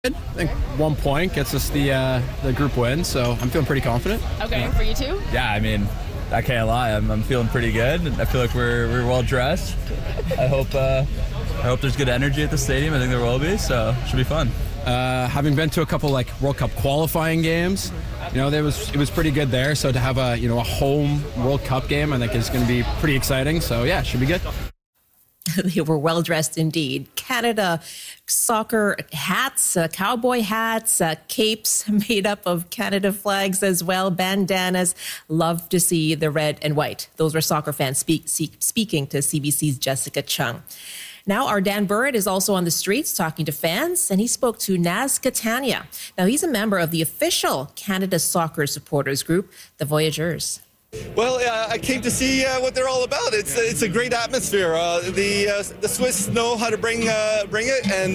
I think 1 point gets us the group win, so I'm feeling pretty confident. Okay, for you too? Yeah, I mean, I can't lie. I'm feeling pretty good. I feel like we're well dressed. I hope there's good energy at the stadium. I think there will be, so it should be fun. Having been to a couple World Cup qualifying games, it was pretty good there. So to have a home World Cup game, I think is going to be pretty exciting. So yeah, it should be good. They were well dressed indeed. Canada soccer hats, cowboy hats, capes made up of Canada flags as well, bandanas. Love to see the red and white. Those were soccer fans speaking to CBC's Jessica Chung. Now, our Dan Burritt is also on the streets talking to fans, and he spoke to Naz Catania. Now, he's a member of the official Canada soccer supporters group, the Voyageurs. Well, I came to see what they're all about. It's a great atmosphere. The Swiss know how to bring it, and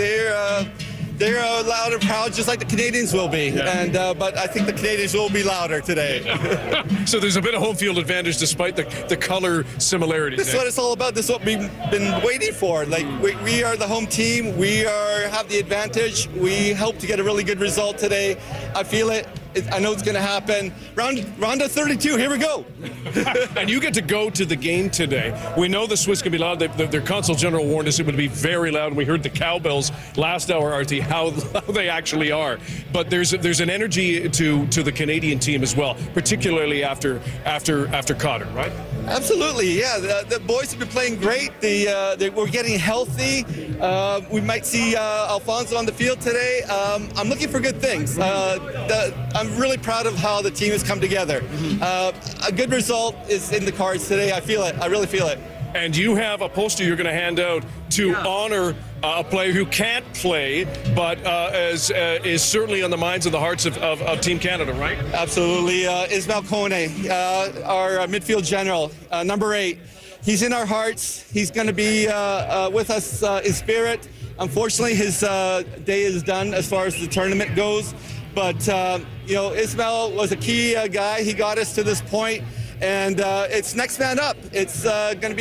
they're loud and proud, just like the Canadians will be. Yeah. But I think the Canadians will be louder today. So there's a bit of home field advantage despite the color similarities. This is what it's all about. This is what we've been waiting for. Like we are the home team. We have the advantage. We hope to get a really good result today. I feel it. I know it's going to happen. Round of 32, here we go. And you get to go to the game today. We know the Swiss can be loud. Their consul general warned us it would be very loud. We heard the cowbells last hour, RT, how they actually are. But there's an energy to the Canadian team as well, particularly after Cotter, right? Absolutely, yeah. The boys have been playing great. We're getting healthy. We might see Alfonso on the field today. I'm looking for good things. I'm really proud of how the team has come together. A good result is in the cards today. I feel it. I really feel it. And you have a poster you're going to hand out to honor a player who can't play, but is certainly on the minds and the hearts of Team Canada, right? Absolutely. Ismail Kone, our midfield general, number 8. He's in our hearts. He's going to be with us in spirit. Unfortunately, his day is done as far as the tournament goes. But, Ismail was a key guy. He got us to this point. And it's next man up. It's going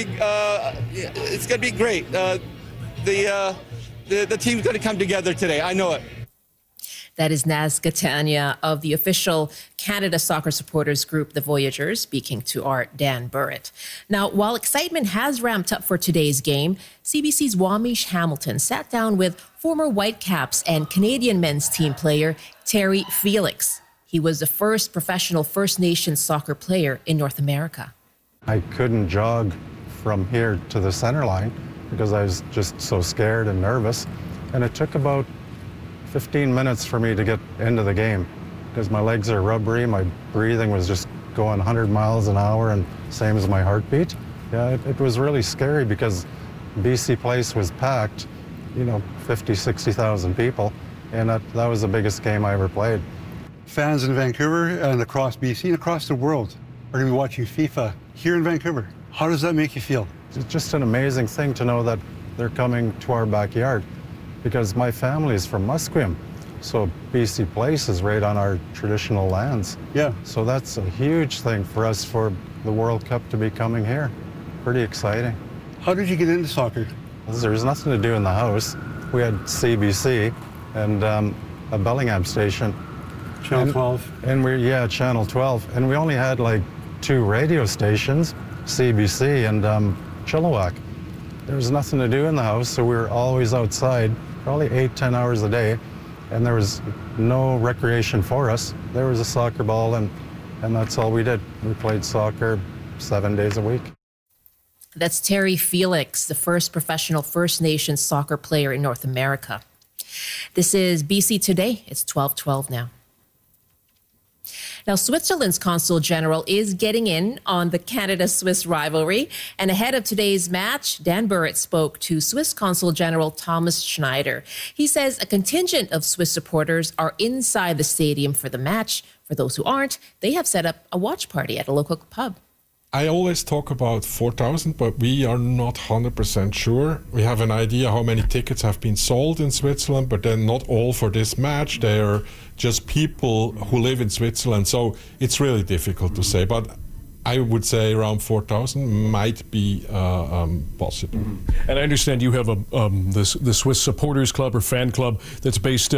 to be great. The team's going to come together today. I know it. That is Naz Catania of the official Canada soccer supporters group, the Voyageurs, speaking to our Dan Burritt. Now, while excitement has ramped up for today's game, CBC's Wamish Hamilton sat down with former Whitecaps and Canadian men's team player Terry Felix. He was the first professional First Nations soccer player in North America. I couldn't jog from here to the center line because I was just so scared and nervous. And it took about 15 minutes for me to get into the game because my legs are rubbery. My breathing was just going 100 miles an hour and same as my heartbeat. Yeah, it was really scary because BC Place was packed, 50, 60,000 people. And that was the biggest game I ever played. Fans in Vancouver and across BC and across the world are going to be watching FIFA here in Vancouver. How does that make you feel? It's just an amazing thing to know that they're coming to our backyard because my family is from Musqueam. So BC Place is right on our traditional lands. Yeah. So that's a huge thing for us for the World Cup to be coming here. Pretty exciting. How did you get into soccer? There's nothing to do in the house. We had CBC and a Bellingham station. Channel 12. And Channel 12. And we only had 2 radio stations, CBC and Chilliwack. There was nothing to do in the house, so we were always outside, probably 8-10 hours a day, and there was no recreation for us. There was a soccer ball, and that's all we did. We played soccer 7 days a week. That's Terry Felix, the first professional First Nations soccer player in North America. This is BC Today. It's 12:12 now. Now, Switzerland's Consul General is getting in on the Canada-Swiss rivalry. And ahead of today's match, Dan Burritt spoke to Swiss Consul General Thomas Schneider. He says a contingent of Swiss supporters are inside the stadium for the match. For those who aren't, they have set up a watch party at a local pub. I always talk about 4,000, but we are not 100% sure. We have an idea how many tickets have been sold in Switzerland, but then not all for this match. They are just people who live in Switzerland, so it's really difficult to say. But I would say around 4,000 might be possible. And I understand you have the Swiss Supporters Club or fan club that's based